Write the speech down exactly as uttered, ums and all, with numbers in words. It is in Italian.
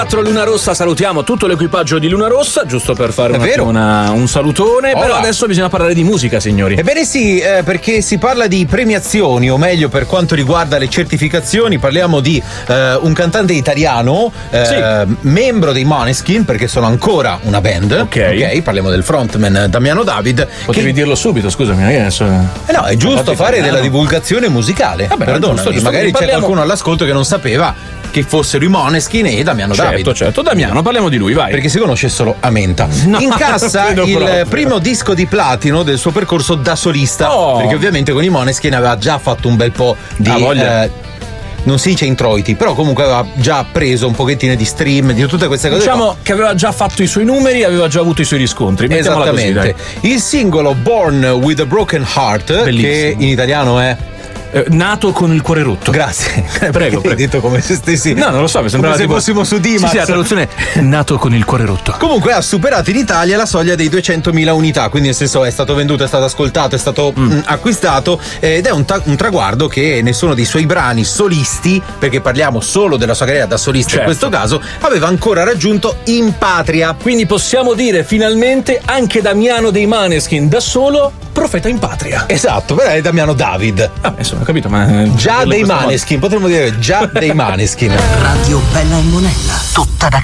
Luna Rossa, salutiamo tutto l'equipaggio di Luna Rossa, giusto per fare una, una, un salutone. Hola. Però adesso bisogna parlare di musica, signori. Ebbene sì, eh, perché si parla di premiazioni, o meglio per quanto riguarda le certificazioni, parliamo di eh, un cantante italiano, eh, sì. membro dei Måneskin, perché sono ancora una band. Ok, okay? Parliamo del frontman Damiano David. Potevi che... dirlo subito, scusami. Adesso... Eh no, è giusto fare italiano. Della divulgazione musicale. Vabbè, Perdonami, giusto, giusto, magari parliamo... c'è qualcuno all'ascolto che non sapeva che fossero i Måneskin e Damiano certo, David. Certo, certo, Damiano, parliamo di lui, vai. Perché si conosce solo a menta. No, incassa il proprio. primo disco di platino del suo percorso da solista. Oh. Perché ovviamente con i Måneskin aveva già fatto un bel po' di... Ah, voglia. Eh, non si dice introiti, però comunque aveva già preso un pochettino di stream, di tutte queste cose. Diciamo qua. che aveva già fatto i suoi numeri, aveva già avuto i suoi riscontri. Esattamente. Così, il singolo Born with a Broken Heart, bellissimo, che in italiano è eh, nato con il cuore rotto. Grazie. Prego, prego. Hai detto come se stessi. No, non lo so, mi sembrava come se tipo... fossimo su Dimax. Sì, sì, la traduzione nato con il cuore rotto. Comunque ha superato in Italia la soglia dei duecentomila unità, quindi nel senso è stato venduto, è stato ascoltato, è stato mm. mh, acquistato, ed è un, ta- un traguardo che nessuno dei suoi brani solisti, perché parliamo solo della sua carriera da solista, certo, in questo caso, aveva ancora raggiunto in patria. Quindi possiamo dire finalmente anche Damiano dei Måneskin da solo profeta in patria. Esatto, però è Damiano David. Ah, insomma, ho capito, ma già dei Måneskin, potremmo dire già dei Måneskin. Radio Bella e Monella, tutta da